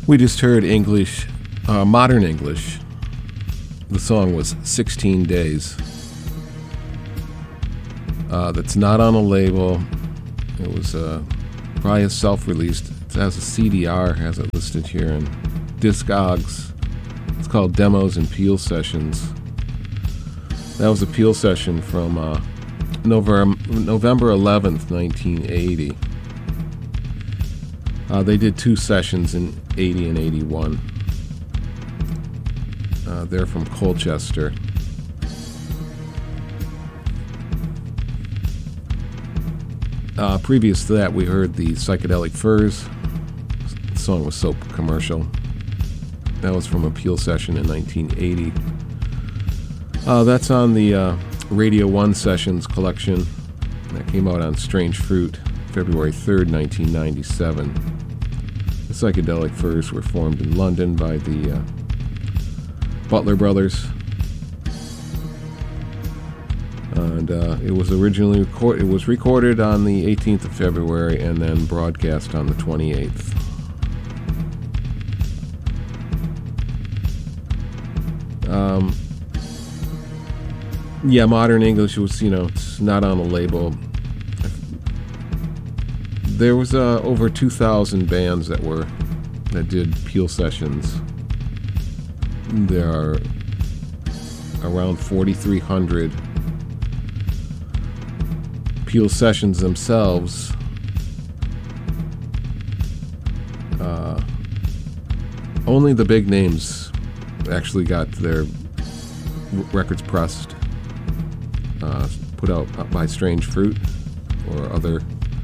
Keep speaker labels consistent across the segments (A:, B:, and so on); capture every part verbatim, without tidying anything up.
A: We just heard English, uh, modern English. The song was sixteen days. Uh, that's not on a label. It was uh, probably a self-released. It has a C D R, has it listed here, and Discogs. It's called Demos and Peel Sessions. That was a Peel session from uh, November, November eleventh, nineteen eighty. Uh, they did two sessions in eighty and eighty-one. Uh, they're from Colchester. Uh, previous to that, we heard the Psychedelic Furs. The song was so commercial. That was from a Peel session in nineteen eighty. Uh, that's on the uh, Radio one Sessions collection. That came out on Strange Fruit, February third, nineteen ninety-seven. The Psychedelic Furs were formed in London by the uh, Butler Brothers. And uh, it was originally record- it was recorded on the eighteenth of February and then broadcast on the twenty-eighth. Um, yeah, modern English was, you know, it's not on a label. There was uh, over two thousand bands that were that did Peel sessions. There are around forty-three hundred Peel sessions themselves. Uh, only the big names actually got their records pressed, uh, put out by Strange Fruit or other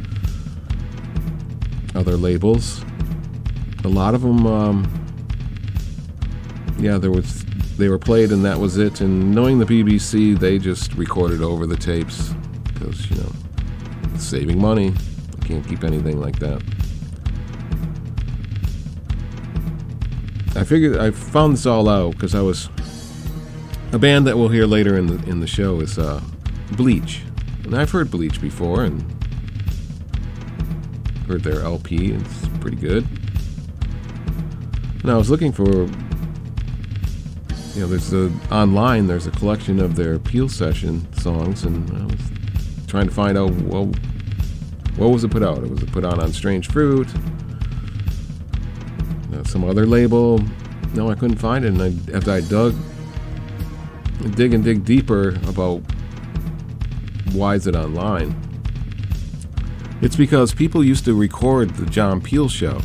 A: other labels. A lot of them, um, yeah, there was they were played and that was it. And knowing the B B C, they just recorded over the tapes because, you know, saving money. You can't keep anything like that. I figured I found this all out because I was a band that we'll hear later in the in the show is uh, Bleach, and I've heard Bleach before and heard their L P. It's pretty good. And I was looking for, you know, there's a online. There's a collection of their Peel session songs, and I was trying to find out, well, what was it put out? Was it put out on Strange Fruit? Uh, some other label? No, I couldn't find it. And I, after I dug, dig and dig deeper about why is it online, it's because people used to record the John Peel show.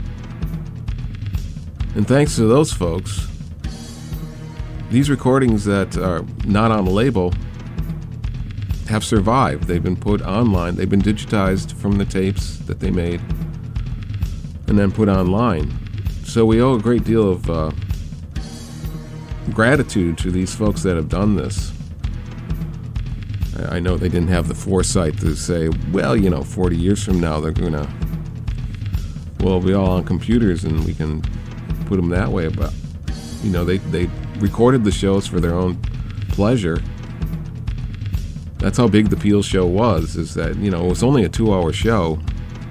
A: And thanks to those folks, these recordings that are not on a label have survived. They've been put online. They've been digitized from the tapes that they made and then put online. So we owe a great deal of uh, gratitude to these folks that have done this. I know they didn't have the foresight to say, well, you know, forty years from now they're going to, well, be all on computers and we can put them that way. But, you know, they, they recorded the shows for their own pleasure. That's how big the Peel show was, is that, you know, it was only a two-hour show.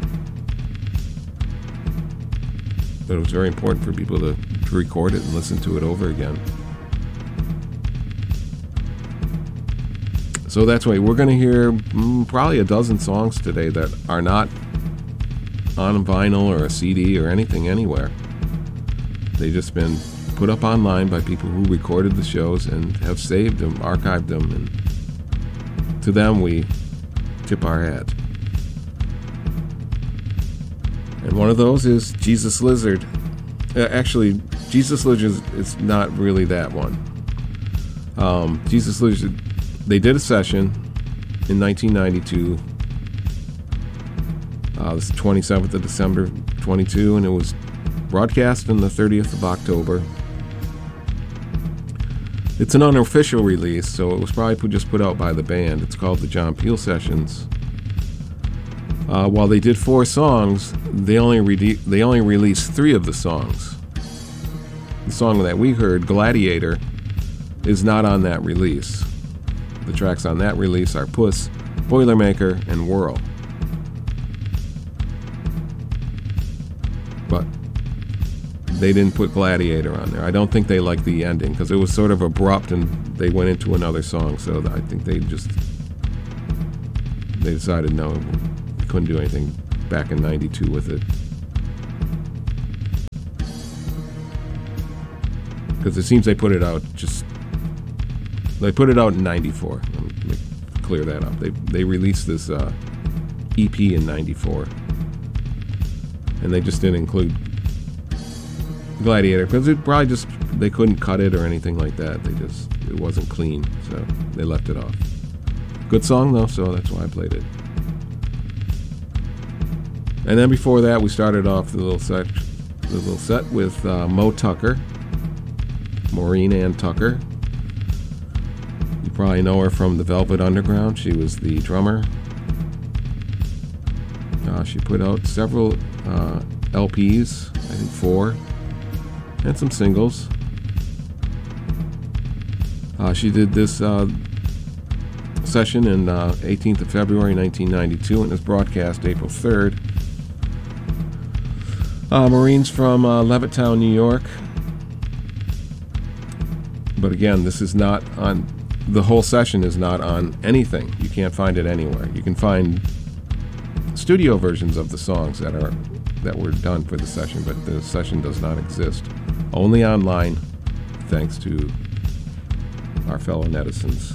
A: But it was very important for people to, to record it and listen to it over again. So that's why we're going to hear mm, probably a dozen songs today that are not on vinyl or a C D or anything anywhere. They've just been put up online by people who recorded the shows and have saved them, archived them, and to them we tip our hat. And one of those is Jesus Lizard. Uh, actually, Jesus Lizard is not really that one. Um, Jesus Lizard, they did a session in nineteen ninety-two. Uh, this is twenty-seventh of December, twenty-two, and it was broadcast on the thirtieth of October. It's an unofficial release, so it was probably put, just put out by the band. It's called the John Peel Sessions. Uh, while they did four songs, they only re- they only released three of the songs. The song that we heard, Gladiator, is not on that release. The tracks on that release are Puss, Boilermaker, and Whirl. But they didn't put Gladiator on there. I don't think they liked the ending because it was sort of abrupt and they went into another song. So I think they just they decided no, we couldn't do anything back in ninety-two with it. Because it seems they put it out just they put it out in ninety-four. Let me clear that up. They they released this uh, E P in ninety-four, and they just didn't include Gladiator because it probably just they couldn't cut it or anything like that. They just it wasn't clean, so they left it off. Good song though, so that's why I played it. And then before that, we started off the little set, the little set with uh, Mo Tucker, Maureen Ann Tucker. You probably know her from the Velvet Underground. She was the drummer. Uh, she put out several uh, L Ps, I think four, and some singles. Uh, she did this uh, session in uh, eighteenth of February nineteen ninety-two, and it was broadcast April third. Uh, Maureen's from uh, Levittown, New York. But again, this is not on, the whole session is not on anything. You can't find it anywhere. You can find studio versions of the songs that are that were done for the session, but the session does not exist. Only online, thanks to our fellow netizens.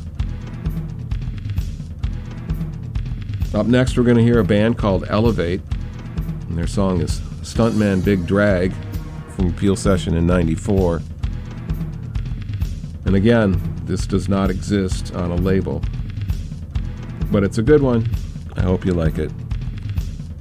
A: Up next, we're going to hear a band called Elevate, and their song is Stuntman Big Drag from Peel Session in ninety-four. And again, this does not exist on a label, but it's a good one. I hope you like it.